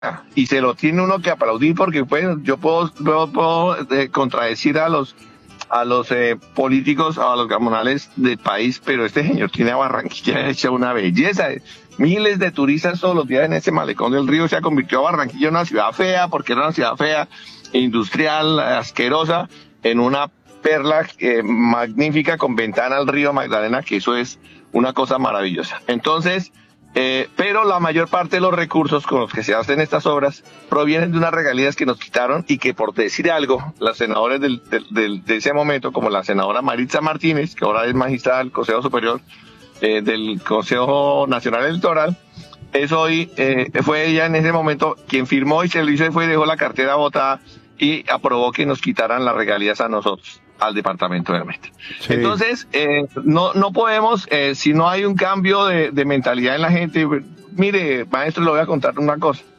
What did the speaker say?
y se lo tiene uno que aplaudir porque pues yo puedo contradecir a los políticos, a los gamonales del país, pero este señor tiene a Barranquilla hecha una belleza. Miles de turistas todos los días en ese malecón del río. Se ha convertido a Barranquilla en una ciudad fea, porque era una ciudad fea, industrial, asquerosa, en una perla magnífica con ventana al río Magdalena, que eso es una cosa maravillosa. Entonces, pero la mayor parte de los recursos con los que se hacen estas obras provienen de unas regalías que nos quitaron y que, por decir algo, los senadores de ese momento, como la senadora Maritza Martínez, que ahora es magistrada del Consejo Superior del Consejo Nacional Electoral, fue ella en ese momento quien firmó y se lo hizo y dejó la cartera botada y aprobó que nos quitaran las regalías a nosotros, al departamento de Meta. Sí. Entonces, no podemos, si no hay un cambio de mentalidad en la gente. Mire, maestro, le voy a contar una cosa.